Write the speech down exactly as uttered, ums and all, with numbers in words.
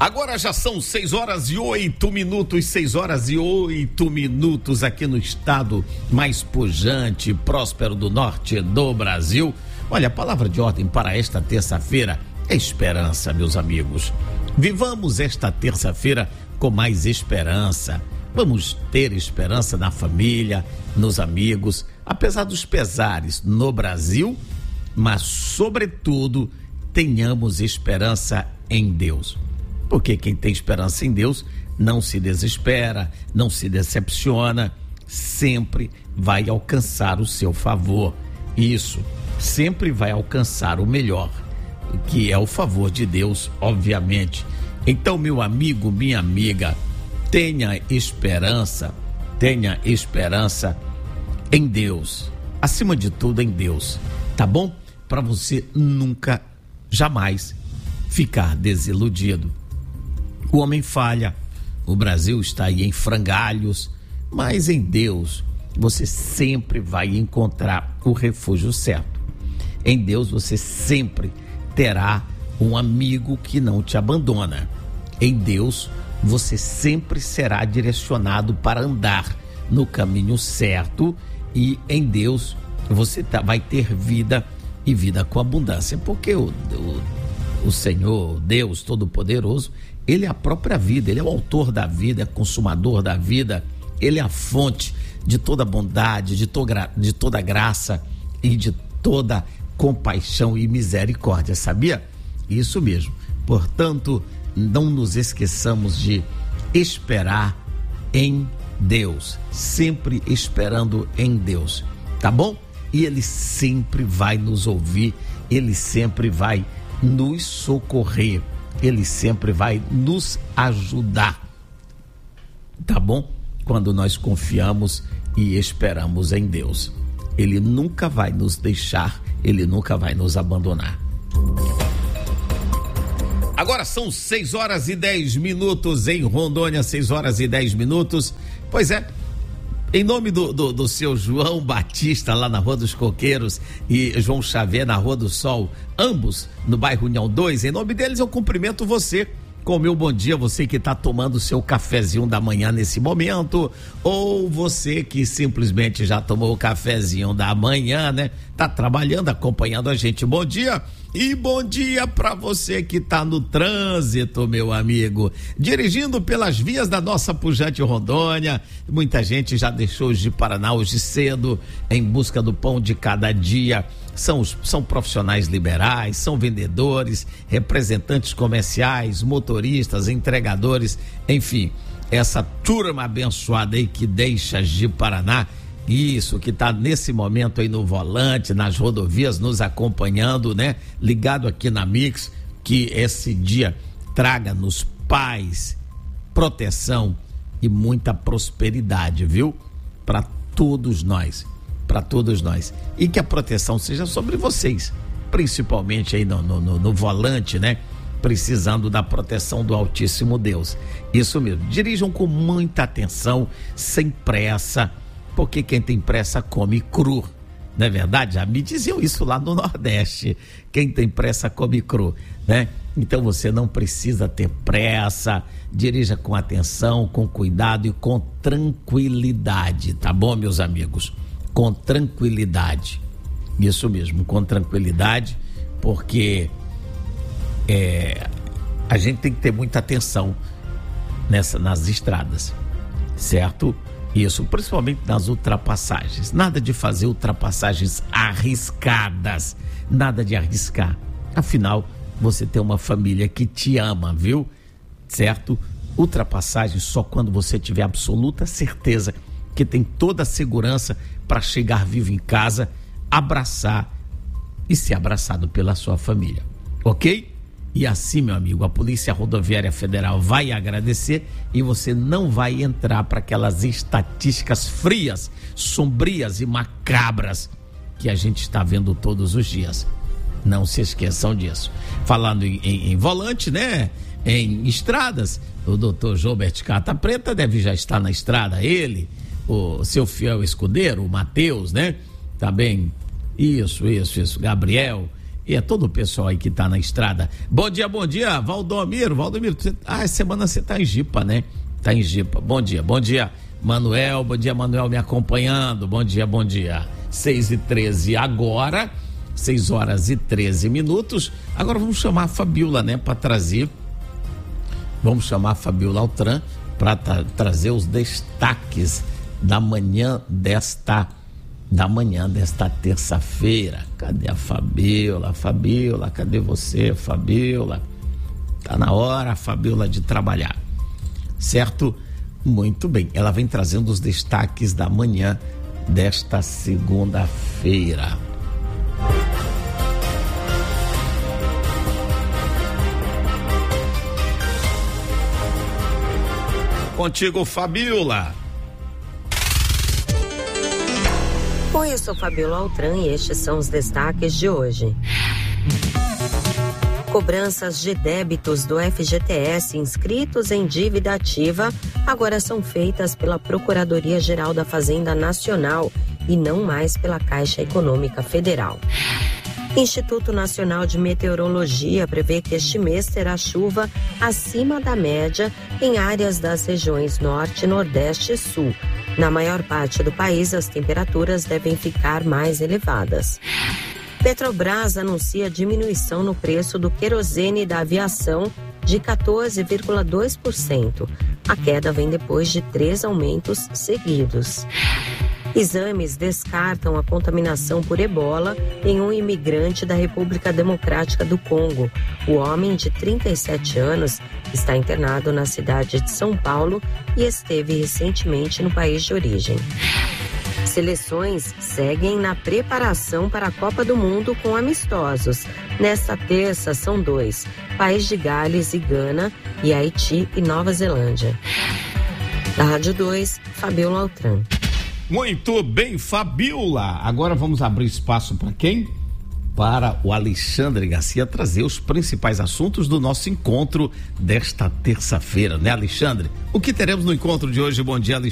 Agora já são seis horas e oito minutos, seis horas e oito minutos aqui no estado mais pujante e próspero do norte do Brasil. Olha, a palavra de ordem para esta terça-feira é esperança, meus amigos. Vivamos esta terça-feira com mais esperança. Vamos ter esperança na família, nos amigos, apesar dos pesares no Brasil, mas sobretudo tenhamos esperança em Deus. Porque quem tem esperança em Deus não se desespera, não se decepciona, sempre vai alcançar o seu favor. Isso, sempre vai alcançar o melhor, que é o favor de Deus, obviamente. Então, meu amigo, minha amiga, tenha esperança, tenha esperança em Deus, acima de tudo em Deus, tá bom? Para você nunca, jamais ficar desiludido. O homem falha, o Brasil está aí em frangalhos, mas em Deus você sempre vai encontrar o refúgio certo. Em Deus você sempre terá um amigo que não te abandona. Em Deus você sempre será direcionado para andar no caminho certo, e em Deus você tá, vai ter vida e vida com abundância, porque o, o, o Senhor, Deus Todo-Poderoso, Ele é a própria vida, Ele é o autor da vida, é consumador da vida, Ele é a fonte de toda bondade, de, to, de toda graça e de toda compaixão e misericórdia, sabia? Isso mesmo. Portanto, não nos esqueçamos de esperar em Deus, sempre esperando em Deus, tá bom? E Ele sempre vai nos ouvir, Ele sempre vai nos socorrer, Ele sempre vai nos ajudar, tá bom? Quando nós confiamos e esperamos em Deus, Ele nunca vai nos deixar, Ele nunca vai nos abandonar. Agora são seis horas e dez minutos em Rondônia, seis horas e dez minutos. Pois é, em nome do, do, do seu João Batista, lá na Rua dos Coqueiros, e João Xavier, na Rua do Sol, ambos no bairro União dois, em nome deles eu cumprimento você com o meu bom dia, você que está tomando o seu cafezinho da manhã nesse momento, ou você que simplesmente já tomou o cafezinho da manhã, né? Tá trabalhando, acompanhando a gente. Bom dia e bom dia para você que tá no trânsito, meu amigo, dirigindo pelas vias da nossa pujante Rondônia. Muita gente já deixou os de Paraná hoje cedo em busca do pão de cada dia. São, os, são profissionais liberais, são vendedores, representantes comerciais, motoristas, entregadores, enfim, essa turma abençoada aí que deixa de Paraná, isso, que está nesse momento aí no volante, nas rodovias, nos acompanhando, né? Ligado aqui na Mix, que esse dia traga-nos paz, proteção e muita prosperidade, viu? Para todos nós. Para todos nós, e que a proteção seja sobre vocês, principalmente aí no, no, no volante, né? Precisando da proteção do Altíssimo Deus. Isso mesmo, dirijam com muita atenção, sem pressa, porque quem tem pressa come cru, não é verdade? Já me diziam isso lá no Nordeste, quem tem pressa come cru, né? Então você não precisa ter pressa, dirija com atenção, com cuidado e com tranquilidade, tá bom, meus amigos? Com tranquilidade, isso mesmo, com tranquilidade, porque é, a gente tem que ter muita atenção nessa, nas estradas, certo? Isso, principalmente nas ultrapassagens, nada de fazer ultrapassagens arriscadas, nada de arriscar, afinal, você tem uma família que te ama, viu? Certo? Ultrapassagem só quando você tiver absoluta certeza que tem toda a segurança para chegar vivo em casa, abraçar e ser abraçado pela sua família, ok? E assim, meu amigo, a Polícia Rodoviária Federal vai agradecer e você não vai entrar para aquelas estatísticas frias, sombrias e macabras que a gente está vendo todos os dias. Não se esqueçam disso. Falando em, em, em volante, né? Em estradas, o doutor Joubert Carta Preta deve já estar na estrada, ele, o seu fiel escudeiro, o Matheus, né? Também, isso, isso, isso, Gabriel e é todo o pessoal aí que tá na estrada. Bom dia, bom dia, Valdomiro, Valdomiro, você, ah, essa semana você tá em Jipa, né? Tá em Jipa, bom dia, bom dia, Manuel, bom dia, Manuel me acompanhando, bom dia, bom dia, seis e treze agora, seis horas e treze minutos, agora vamos chamar a Fabiola, né, para trazer, vamos chamar a Fabiola Altran para tra- trazer os destaques da manhã desta da manhã desta terça-feira. Cadê a Fabiola? Fabiola, cadê você, Fabiola? Tá na hora, Fabiola, de trabalhar, certo? Muito bem, ela vem trazendo os destaques da manhã desta segunda-feira. Contigo, Fabiola. Oi, eu sou Fabiola Altran e estes são os destaques de hoje. Cobranças de débitos do F G T S inscritos em dívida ativa agora são feitas pela Procuradoria-Geral da Fazenda Nacional e não mais pela Caixa Econômica Federal. Instituto Nacional de Meteorologia prevê que este mês terá chuva acima da média em áreas das regiões Norte, Nordeste e Sul. Na maior parte do país, as temperaturas devem ficar mais elevadas. Petrobras anuncia diminuição no preço do querosene da aviação de quatorze vírgula dois por cento. A queda vem depois de três aumentos seguidos. Exames descartam a contaminação por ebola em um imigrante da República Democrática do Congo. O homem, de trinta e sete anos, está internado na cidade de São Paulo e esteve recentemente no país de origem. Seleções seguem na preparação para a Copa do Mundo com amistosos. Nesta terça são dois, País de Gales e Gana, e Haiti e Nova Zelândia. Da Rádio dois, Fabiola Altran. Muito bem, Fabiola. Agora vamos abrir espaço para quem? Para o Alexandre Garcia trazer os principais assuntos do nosso encontro desta terça-feira, né, Alexandre? O que teremos no encontro de hoje? Bom dia, Alexandre.